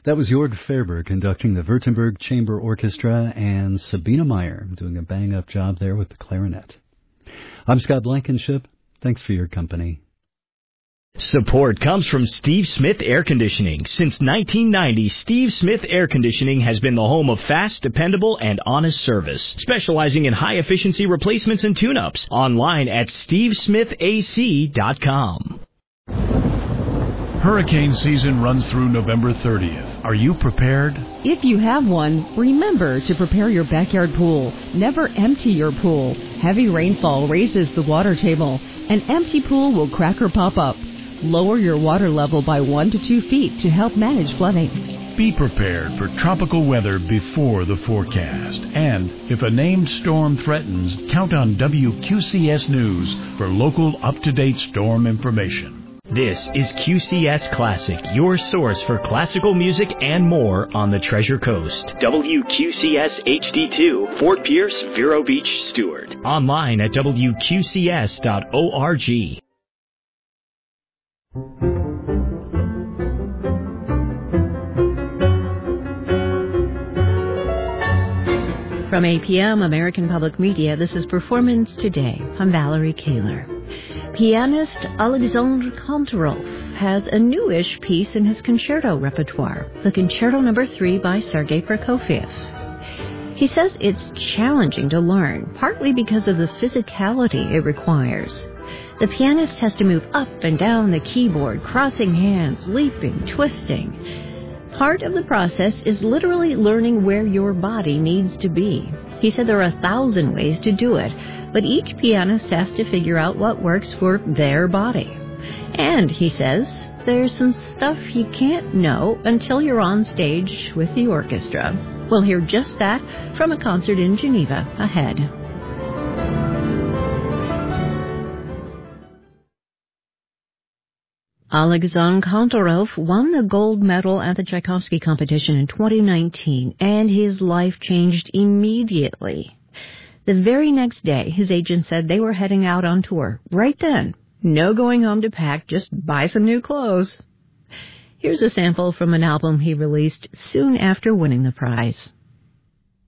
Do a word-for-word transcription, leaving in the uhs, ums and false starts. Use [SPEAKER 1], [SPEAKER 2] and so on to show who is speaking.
[SPEAKER 1] That was Jörg Faber conducting the Württemberg Chamber Orchestra and Sabina Meyer doing a bang-up job there with the clarinet. I'm Scott Blankenship. Thanks for your company.
[SPEAKER 2] Support comes from Steve Smith Air Conditioning. Since nineteen ninety, Steve Smith Air Conditioning has been the home of fast, dependable, and honest service, specializing in high-efficiency replacements and tune-ups. Online at steve smith a c dot com.
[SPEAKER 3] Hurricane season runs through November thirtieth. Are you prepared?
[SPEAKER 4] If you have one, remember to prepare your backyard pool. Never empty your pool. Heavy rainfall raises the water table. An empty pool will crack or pop up. Lower your water level by one to two feet to help manage flooding.
[SPEAKER 3] Be prepared for tropical weather before the forecast. And if a named storm threatens, count on W Q C S News for local up-to-date storm information.
[SPEAKER 2] This is Q C S Classic, your source for classical music and more on the Treasure Coast. W Q C S H D two, Fort Pierce, Vero Beach, Stewart. Online at w q c s dot org.
[SPEAKER 5] From A P M, American Public Media, this is Performance Today. I'm Valerie Kaler. Pianist Alexandre Kantorov has a newish piece in his concerto repertoire, the Concerto Number three by Sergei Prokofiev. He says it's challenging to learn, partly because of the physicality it requires. The pianist has to move up and down the keyboard, crossing hands, leaping, twisting. Part of the process is literally learning where your body needs to be. He said there are a thousand ways to do it, but each pianist has to figure out what works for their body. And, he says, there's some stuff you can't know until you're on stage with the orchestra. We'll hear just that from a concert in Geneva ahead. Alexandre Kantorov won the gold medal at the Tchaikovsky competition in twenty nineteen, and his life changed immediately. The very next day, his agent said they were heading out on tour. Right then. No going home to pack, just buy some new clothes. Here's a sample from an album he released soon after winning the prize.